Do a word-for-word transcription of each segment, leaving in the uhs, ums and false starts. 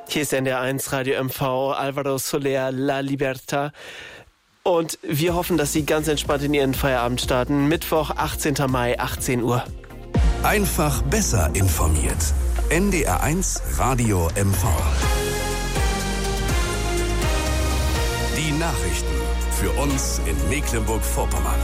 Hier ist N D R eins Radio M V, Álvaro Soler, La Libertad. Und wir hoffen, dass Sie ganz entspannt in Ihren Feierabend starten. Mittwoch, achtzehnten Mai, achtzehn Uhr. Einfach besser informiert. N D R eins Radio M V. Die Nachrichten für uns in Mecklenburg-Vorpommern.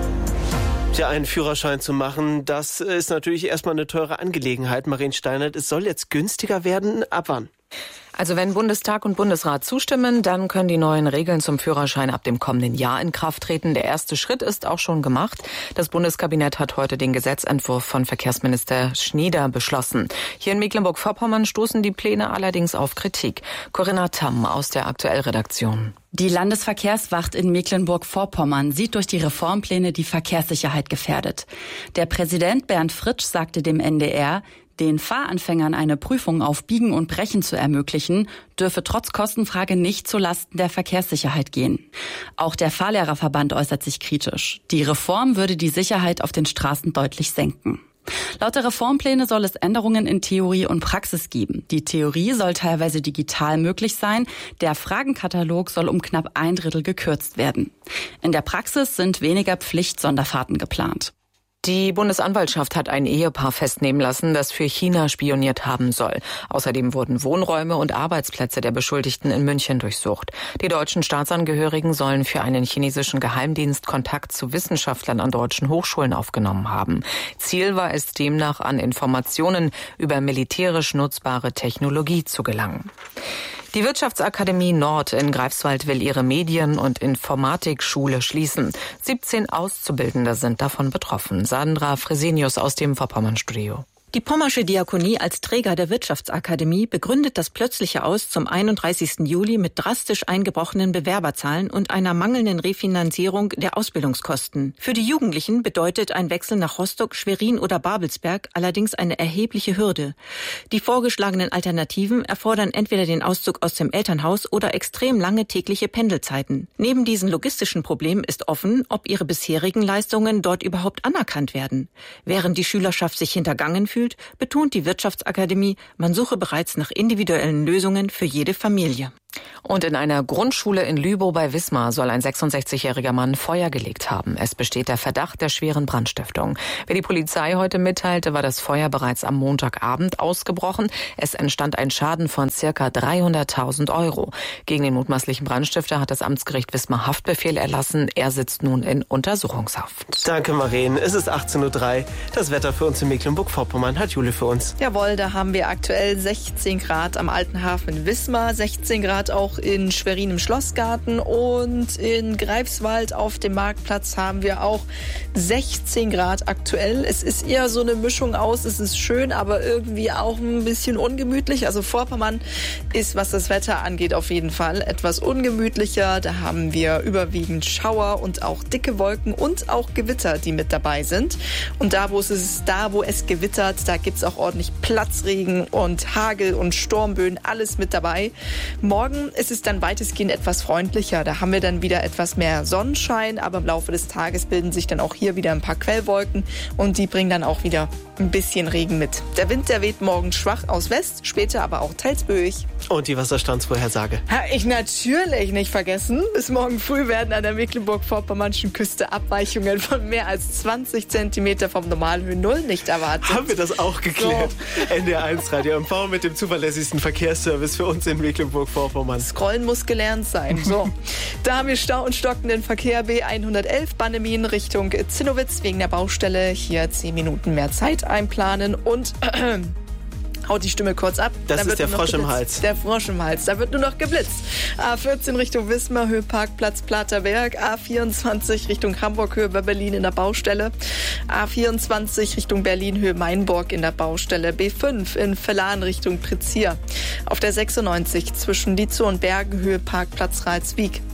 Tja, einen Führerschein zu machen, das ist natürlich erstmal eine teure Angelegenheit, Marien Steinert. Es soll jetzt günstiger werden. Ab wann? Also wenn Bundestag und Bundesrat zustimmen, dann können die neuen Regeln zum Führerschein ab dem kommenden Jahr in Kraft treten. Der erste Schritt ist auch schon gemacht. Das Bundeskabinett hat heute den Gesetzentwurf von Verkehrsminister Schnieder beschlossen. Hier in Mecklenburg-Vorpommern stoßen die Pläne allerdings auf Kritik. Corinna Tamm aus der Aktuell-Redaktion. Die Landesverkehrswacht in Mecklenburg-Vorpommern sieht durch die Reformpläne die Verkehrssicherheit gefährdet. Der Präsident Bernd Fritsch sagte dem N D R, den Fahranfängern eine Prüfung auf Biegen und Brechen zu ermöglichen, dürfe trotz Kostenfrage nicht zulasten der Verkehrssicherheit gehen. Auch der Fahrlehrerverband äußert sich kritisch. Die Reform würde die Sicherheit auf den Straßen deutlich senken. Laut der Reformpläne soll es Änderungen in Theorie und Praxis geben. Die Theorie soll teilweise digital möglich sein. Der Fragenkatalog soll um knapp ein Drittel gekürzt werden. In der Praxis sind weniger Pflichtsonderfahrten geplant. Die Bundesanwaltschaft hat ein Ehepaar festnehmen lassen, das für China spioniert haben soll. Außerdem wurden Wohnräume und Arbeitsplätze der Beschuldigten in München durchsucht. Die deutschen Staatsangehörigen sollen für einen chinesischen Geheimdienst Kontakt zu Wissenschaftlern an deutschen Hochschulen aufgenommen haben. Ziel war es demnach, an Informationen über militärisch nutzbare Technologie zu gelangen. Die Wirtschaftsakademie Nord in Greifswald will ihre Medien- und Informatikschule schließen. siebzehn Auszubildende sind davon betroffen. Sandra Fresenius aus dem Vorpommern-Studio. Die Pommersche Diakonie als Träger der Wirtschaftsakademie begründet das plötzliche Aus zum einunddreißigsten Juli mit drastisch eingebrochenen Bewerberzahlen und einer mangelnden Refinanzierung der Ausbildungskosten. Für die Jugendlichen bedeutet ein Wechsel nach Rostock, Schwerin oder Babelsberg allerdings eine erhebliche Hürde. Die vorgeschlagenen Alternativen erfordern entweder den Auszug aus dem Elternhaus oder extrem lange tägliche Pendelzeiten. Neben diesen logistischen Problemen ist offen, ob ihre bisherigen Leistungen dort überhaupt anerkannt werden. Während die Schülerschaft sich hintergangen fühlt, betont die Wirtschaftsakademie, man suche bereits nach individuellen Lösungen für jede Familie. Und in einer Grundschule in Lübow bei Wismar soll ein sechsundsechzigjähriger Mann Feuer gelegt haben. Es besteht der Verdacht der schweren Brandstiftung. Wie die Polizei heute mitteilte, war das Feuer bereits am Montagabend ausgebrochen. Es entstand ein Schaden von circa dreihunderttausend Euro. Gegen den mutmaßlichen Brandstifter hat das Amtsgericht Wismar Haftbefehl erlassen. Er sitzt nun in Untersuchungshaft. Danke, Marien. Es ist achtzehn Uhr drei. Das Wetter für uns in Mecklenburg-Vorpommern hat Jule für uns. Jawohl, da haben wir aktuell sechzehn Grad am Alten Hafen in Wismar, sechzehn Grad auch in Schwerin im Schlossgarten und in Greifswald auf dem Marktplatz haben wir auch sechzehn Grad aktuell. Es ist eher so eine Mischung aus, es ist schön, aber irgendwie auch ein bisschen ungemütlich. Also Vorpommern ist, was das Wetter angeht, auf jeden Fall etwas ungemütlicher. Da haben wir überwiegend Schauer und auch dicke Wolken und auch Gewitter, die mit dabei sind. Und da, wo es ist, da, wo es gewittert, da gibt es auch ordentlich Platzregen und Hagel und Sturmböen, alles mit dabei. Morgen ist es dann weitestgehend etwas freundlicher. Da haben wir dann wieder etwas mehr Sonnenschein, aber im Laufe des Tages bilden sich dann auch hier wieder ein paar Quellwolken und die bringen dann auch wieder ein bisschen Regen mit. Der Wind, der weht morgen schwach aus West, später aber auch teils böig. Und die Wasserstandsvorhersage? Ha, ich natürlich nicht vergessen. Bis morgen früh werden an der Mecklenburg-Vorpommernschen Küste Abweichungen von mehr als zwanzig Zentimeter vom Normalhöhen Null nicht erwartet. Haben wir das auch geklärt? So. N D R eins Radio M V mit dem zuverlässigsten Verkehrsservice für uns in Mecklenburg-Vorpommern. Scrollen muss gelernt sein. So, da haben wir Stau und stockenden Verkehr B hundertelf Bannemin Richtung Zinnowitz wegen der Baustelle. Hier zehn Minuten mehr Zeit einplanen und äh, haut die Stimme kurz ab. Das ist der Frosch im Hals. Der Frosch im Hals. Da wird nur noch geblitzt. A vierzehn Richtung Wismar, Höhe Parkplatz Platerberg. A vierundzwanzig Richtung Hamburg, Höhe bei Berlin in der Baustelle. A vierundzwanzig Richtung Berlin, Höhe Mainburg in der Baustelle. B fünf in Vellan Richtung Prizier. Auf der sechsundneunzig zwischen Dietzow und Bergen, Höhe Parkplatz Ralswiek.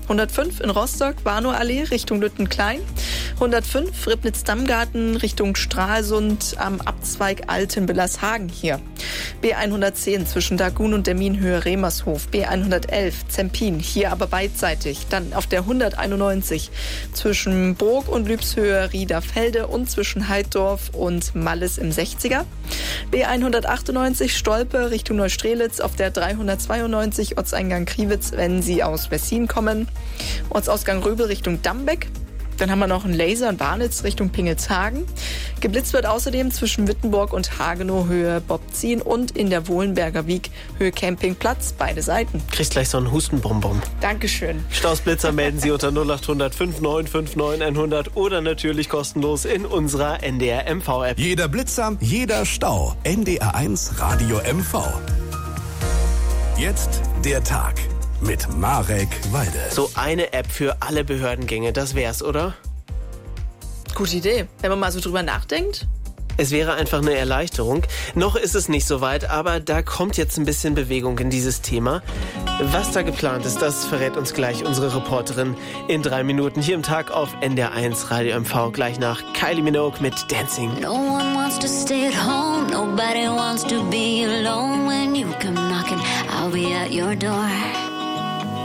hundertfünf in Rostock, Warnow-Allee Richtung Lüttenklein. hundertfünf Ribnitz-Dammgarten Richtung Stralsund am Abzweig Altenbellershagen hier. B hundertzehn zwischen Dagun und der Minhöhe Remershof. B hundertelf Zempin, hier aber beidseitig. Dann auf der hunderteinundneunzig zwischen Burg und Lübshöhe Riederfelde und zwischen Heiddorf und Malles im sechziger. B hundertachtundneunzig Stolpe Richtung Neustrelitz auf der dreihundertzweiundneunzig Ortseingang Kriwitz, wenn Sie aus Wessin kommen. Ortsausgang Röbel Richtung Dambeck. Dann haben wir noch einen Laser in Barnitz Richtung Pingelshagen. Geblitzt wird außerdem zwischen Wittenborg und Hagenow Höhe Bobzin und in der Wohlenberger Wiek Höhe Campingplatz, beide Seiten. Kriegst gleich so einen Hustenbonbon. Dankeschön. Stausblitzer melden Sie unter null acht hundert fünf neun fünf neun hundert oder natürlich kostenlos in unserer N D R M V-App. Jeder Blitzer, jeder Stau. N D R eins Radio M V. Jetzt der Tag mit Marek Walde. So eine App für alle Behördengänge, das wär's, oder? Gute Idee, wenn man mal so drüber nachdenkt. Es wäre einfach eine Erleichterung. Noch ist es nicht so weit, aber da kommt jetzt ein bisschen Bewegung in dieses Thema. Was da geplant ist, das verrät uns gleich unsere Reporterin in drei Minuten hier im Tag auf N D R eins Radio M V. Gleich nach Kylie Minogue mit Dancing. No one wants to stay at home. Nobody wants to be alone. When you come knocking, I'll be at your door.